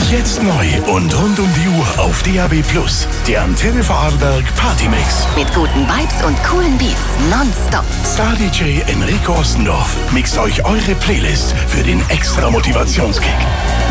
Jetzt neu und rund um die Uhr auf DAB+. Der Antenne Vorarlberg Partymix. Mit guten Vibes und coolen Beats nonstop. Star-DJ Enrico Ostendorf mixt euch eure Playlist für den extra Motivationskick.